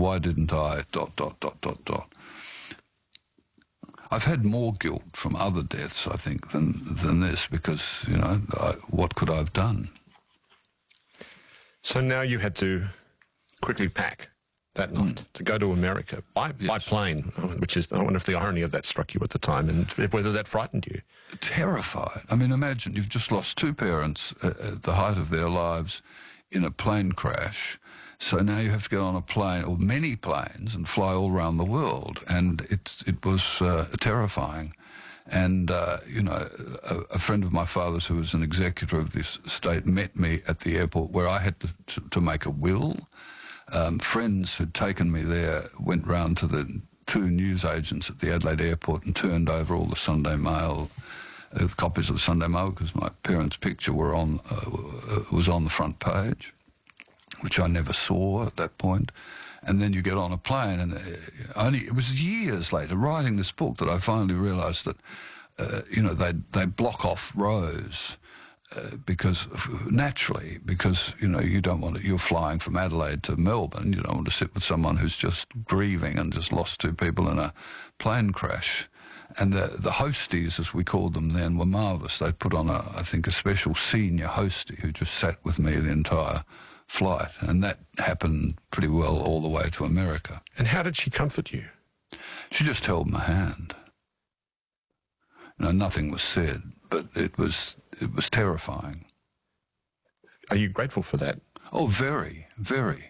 why didn't I, ... I've had more guilt from other deaths, I think, than this, because, you know, what could I have done? So now you had to quickly pack that night to go to America by plane, which is, I wonder if the irony of that struck you at the time and whether that frightened you. Terrified. I mean, imagine you've just lost two parents at the height of their lives in a plane crash. So now you have to get on a plane, or many planes, and fly all around the world. And it was terrifying. And, you know, a friend of my father's who was an executor of this estate met me at the airport where I had to make a will. Friends who'd taken me there went round to the two newsagents at the Adelaide airport and turned over all the Sunday Mail, copies of the Sunday Mail, because my parents' picture was on the front page, which I never saw at that point. And then you get on a plane, and it was years later, writing this book, that I finally realised that, you know, they block off rows because you know, you don't want to, you're flying from Adelaide to Melbourne, you don't want to sit with someone who's just grieving and just lost two people in a plane crash. And the hosties, as we called them then, were marvellous. They put on, I think, a special senior hostie who just sat with me the entire flight, and that happened pretty well all the way to America. And how did she comfort you? She just held my hand. You know, nothing was said, but it was terrifying. Are you grateful for that? Oh, very, very.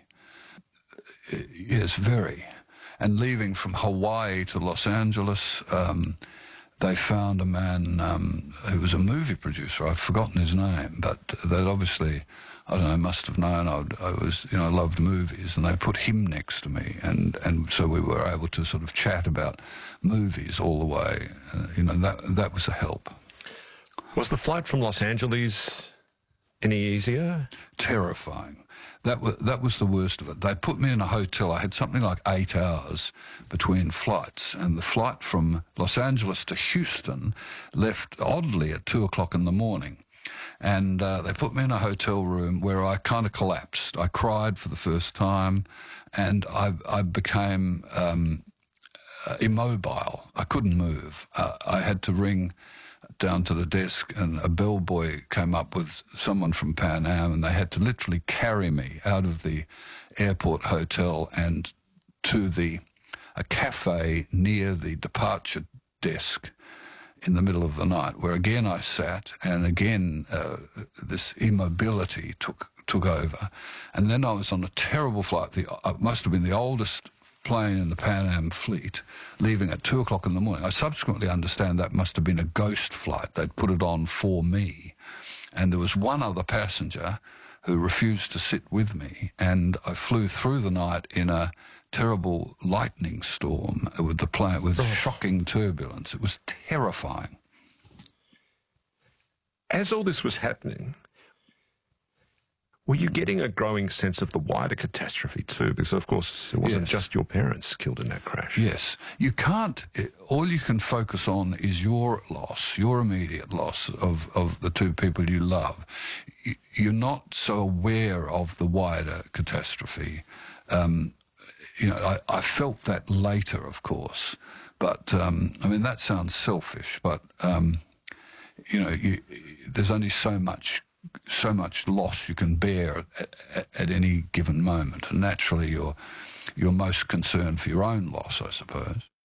Yes, very. And leaving from Hawaii to Los Angeles, they found a man who was a movie producer. I've forgotten his name, but they'd obviously, I don't know, must have known I was, you know, loved movies, and they put him next to me, and so we were able to sort of chat about movies all the way. You know, that was a help. Was the flight from Los Angeles any easier? Terrifying. That was the worst of it. They put me in a hotel. I had something like 8 hours between flights, and the flight from Los Angeles to Houston left oddly at 2 o'clock in the morning. And they put me in a hotel room where I kind of collapsed. I cried for the first time, and I became immobile. I couldn't move. I had to ring down to the desk, and a bellboy came up with someone from Pan Am, and they had to literally carry me out of the airport hotel and to a cafe near the departure desk in the middle of the night, where again I sat, and again this immobility took over. And then I was on a terrible flight. It must have been the oldest plane in the Pan Am fleet, leaving at 2 o'clock in the morning. I subsequently understand that must have been a ghost flight. They'd put it on for me. And there was one other passenger who refused to sit with me, and I flew through the night in a terrible lightning storm with the plane, with shocking turbulence. It was terrifying. As all this was happening, were you getting a growing sense of the wider catastrophe too? Because, of course, it wasn't just your parents killed in that crash. Yes. You can't, all you can focus on is your loss, your immediate loss of the two people you love. You're not so aware of the wider catastrophe. You know, I felt that later, of course. But, I mean, that sounds selfish, but, you know, there's only so much loss you can bear at any given moment, and naturally you're most concerned for your own loss, I suppose.